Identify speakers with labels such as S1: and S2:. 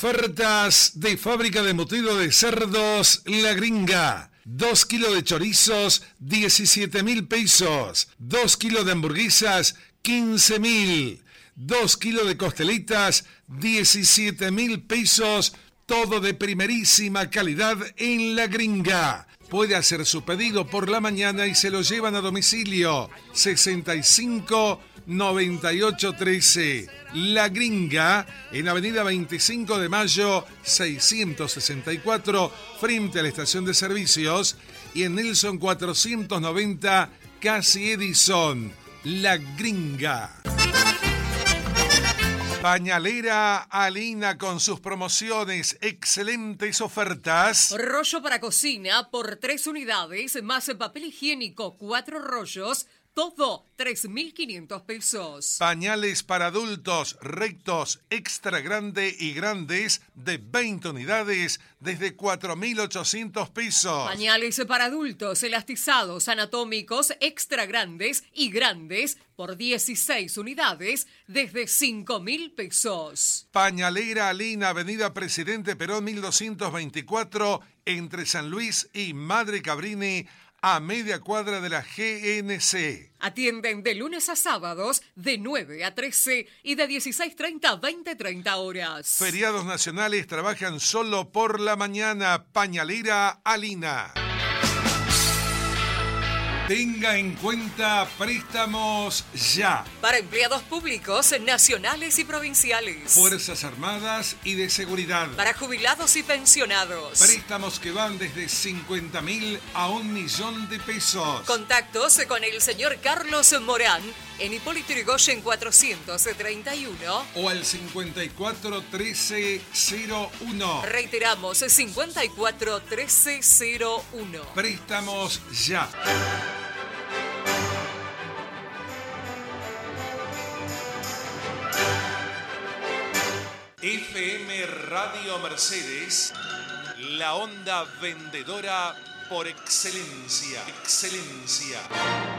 S1: Ofertas de fábrica de embutido de cerdos La Gringa. 2 kilos de chorizos, 17.000 pesos. 2 kilos de hamburguesas, 15.000. 2 kilos de costelitas, 17.000 pesos. Todo de primerísima calidad en La Gringa. Puede hacer su pedido por la mañana y se lo llevan a domicilio. 65 98 13. La Gringa, en Avenida 25 de Mayo, 664, frente a la estación de servicios, y en Nelson 490, casi Edison. La Gringa. Pañalera Alina con sus promociones, excelentes ofertas.
S2: Rollo para cocina por 3 unidades, más papel higiénico, 4 rollos, todo 3.500 pesos.
S1: Pañales para adultos, rectos, extra grande y grandes, de 20 unidades, desde 4.800 pesos.
S2: Pañales para adultos, elastizados, anatómicos, extra grandes y grandes, por 16 unidades, desde 5.000 pesos.
S1: Pañalera Alina, Avenida Presidente Perón 1224, entre San Luis y Madre Cabrini, a media cuadra de la GNC.
S2: Atienden de lunes a sábados de 9 a 13 y de 16:30 a 20:30 horas.
S1: Feriados nacionales trabajan solo por la mañana. Pañalera Alina. Tenga en cuenta préstamos ya.
S2: Para empleados públicos, nacionales y provinciales.
S1: Fuerzas Armadas y de Seguridad.
S2: Para jubilados y pensionados.
S1: Préstamos que van desde 50.000 a 1.000.000 de pesos.
S2: Contactos con el señor Carlos Morán en Hipólito Yrigoyen 431.
S1: O al 54 13 01.
S2: Reiteramos, 54 13 01.
S1: Préstamos ya. FM Radio Mercedes, la onda vendedora por excelencia. Excelencia.